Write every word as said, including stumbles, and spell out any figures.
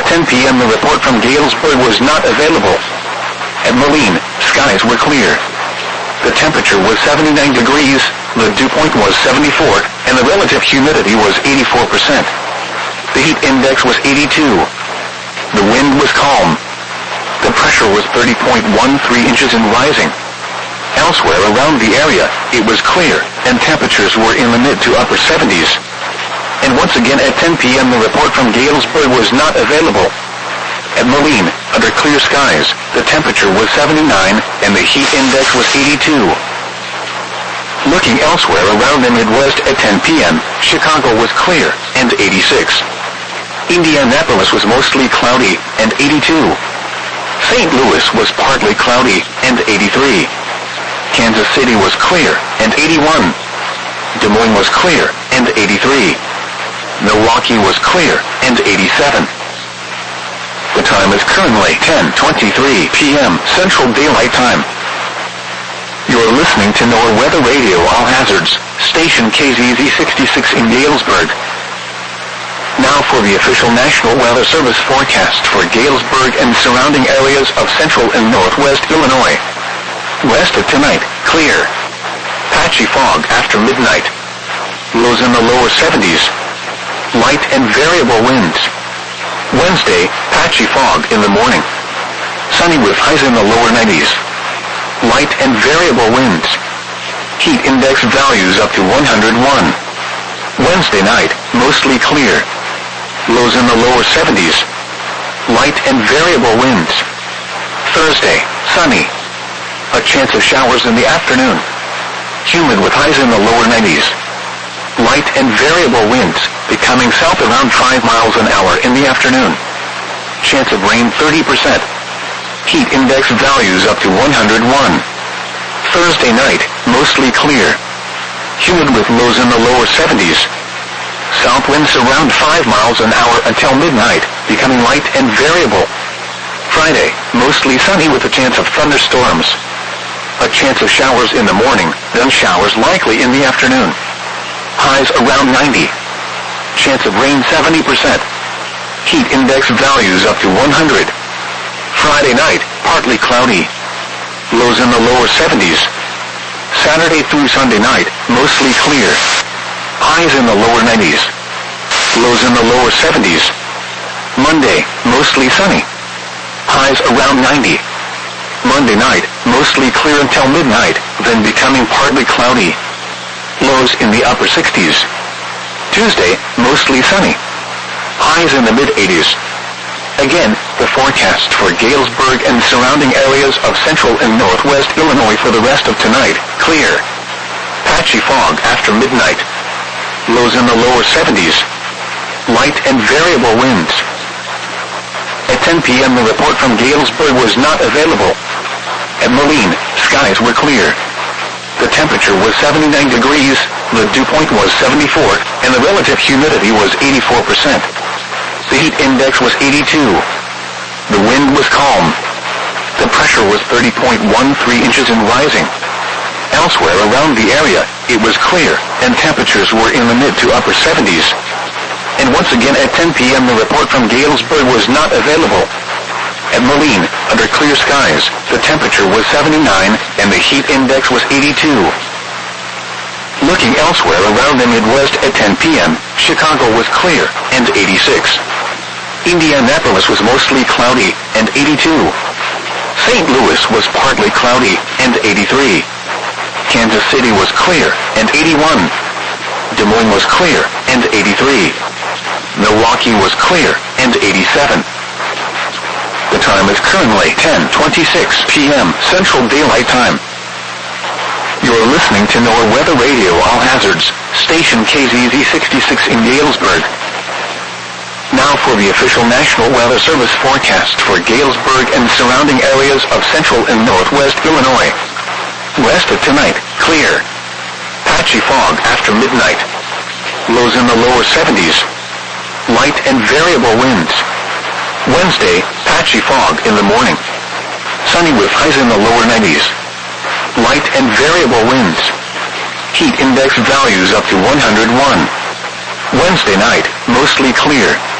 ten p.m. the report from Galesburg was not available. At Moline, skies were clear. The temperature was seventy-nine degrees, the dew point was seventy-four, and the relative humidity was eighty-four percent. The heat index was eighty-two. The wind was calm. The pressure was thirty point one three inches and rising. Elsewhere around the area, it was clear, and temperatures were in the mid to upper seventies. And once again at ten p.m. the report from Galesburg was not available. At Moline, under clear skies, the temperature was seventy-nine, and the heat index was eighty-two. Looking elsewhere around the Midwest at ten p.m., Chicago was clear, and eighty-six. Indianapolis was mostly cloudy, and eighty-two. Saint Louis was partly cloudy, and eighty-three. Kansas City was clear, and eighty-one. Des Moines was clear, and eighty-three. Milwaukee was clear, and eighty-seven. The time is currently ten twenty-three p.m. Central Daylight Time. You're listening to NOAA Weather Radio All Hazards, station K Z Z sixty-six in Galesburg. Now for the official National Weather Service forecast for Galesburg and surrounding areas of central and northwest Illinois. West of tonight, clear. Patchy fog after midnight. Lows in the lower seventies. Light and variable winds. Wednesday, patchy fog in the morning. Sunny with highs in the lower nineties. Light and variable winds. Heat index values up to one hundred one. Wednesday night, mostly clear. Lows in the lower seventies. Light and variable winds. Thursday, sunny. A chance of showers in the afternoon. Humid with highs in the lower nineties. Light and variable winds, becoming south around five miles an hour in the afternoon. Chance of rain thirty percent. Heat index values up to one hundred one. Thursday night, mostly clear. Humid with lows in the lower seventies. South winds around five miles an hour until midnight, becoming light and variable. Friday, mostly sunny with a chance of thunderstorms. A chance of showers in the morning, then showers likely in the afternoon. Highs around ninety. Chance of rain seventy percent. Heat index values up to one hundred. Friday night, partly cloudy. Lows in the lower seventies. Saturday through Sunday night, mostly clear. Highs in the lower nineties. Lows in the lower seventies. Monday, mostly sunny. Highs around ninety. Monday night, mostly clear until midnight, then becoming partly cloudy. Lows in the upper sixties. Tuesday, mostly sunny. Highs in the mid-eighties. Again, the forecast for Galesburg and surrounding areas of central and northwest Illinois for the rest of tonight, clear. Patchy fog after midnight. Lows in the lower seventies. Light and variable winds. At ten p.m. the report from Galesburg was not available. At Moline, skies were clear. The temperature was seventy-nine degrees, the dew point was seventy-four, and the relative humidity was eighty-four percent. The heat index was eighty-two. The wind was calm. The pressure was thirty point one three inches and rising. Elsewhere around the area, it was clear, and temperatures were in the mid to upper seventies. And once again at ten p.m. the report from Galesburg was not available. At Moline, under clear skies, the temperature was seventy-nine, and the heat index was eighty-two. Looking elsewhere around the Midwest at ten p.m., Chicago was clear, and eighty-six. Indianapolis was mostly cloudy, and eighty-two. Saint Louis was partly cloudy, and eighty-three. Kansas City was clear, and eighty-one. Des Moines was clear, and eighty-three. Milwaukee was clear, and eighty-seven. The time is currently ten twenty-six p.m. Central Daylight Time. You're listening to NOAA Weather Radio All Hazards, station K Z Z sixty-six in Galesburg. Now for the official National Weather Service forecast for Galesburg and surrounding areas of central and northwest Illinois. West of tonight, clear. Patchy fog after midnight. Lows in the lower seventies. Light and variable winds. Wednesday, patchy fog in the morning. Sunny with highs in the lower nineties. Light and variable winds. Heat index values up to one hundred one. Wednesday night, mostly clear.